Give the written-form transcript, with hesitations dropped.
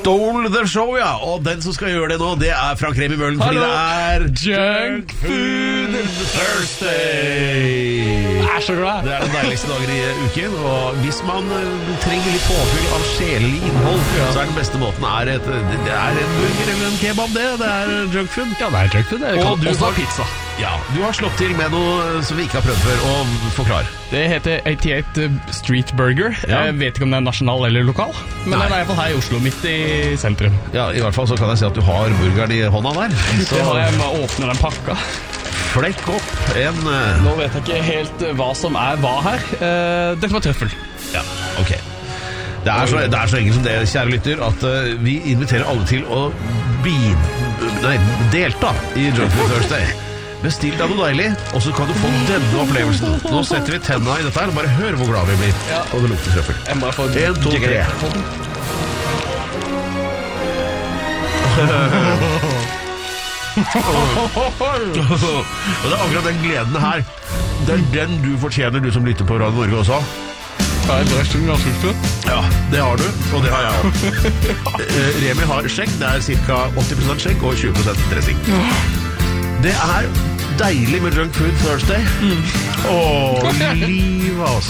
Stole the show, ja. Og den som skal gjøre det nå, det Frank Remi Møllen, fordi det Junk Food Thursday. Jeg så glad. Det den deiligste dager i uken, og hvis man trenger litt påfyll av sjelelig innhold, så den beste måten det en burger eller en kebab, det junk food. Ja, det junk food. Det kan også være pizza. Ja, du har slått til med noe som vi ikke har prøvd før, og forklar. Det heter 88 Street Burger. Ja. Jeg vet ikke om det nasjonal eller lokal, men den i hvert fall her i Oslo, midt i sentrum. Ja, i hvert fall så kan jeg si at du har burgeren i hånda der. Så Det har jeg med å åpne den pakka. flekk opp en... Nå vet jeg ikke helt hva som hva her. Dette var trøffel. Ja, ok. Det så enkelt som det, kjære lytter, at vi inviterer alle til å delta i Junk Food Thursday. Bestill deg noe deilig, og så kan du få denne opplevelsen. Nå setter vi tenna i dette her, og bare hør hvor glad vi blir. Ja. Og det lukter trøffel. 1, 2, 3. Og det akkurat den gleden her. Det den du fortjener, du som lytter på Radio Norge også. Har jeg dressing av sulten? Ja, det har du, og det har jeg også. Remi har skjegg, det ca. 80% skjegg og 20% dressing. Det deilig med Junk Food Thursday. Åh, liv, ass.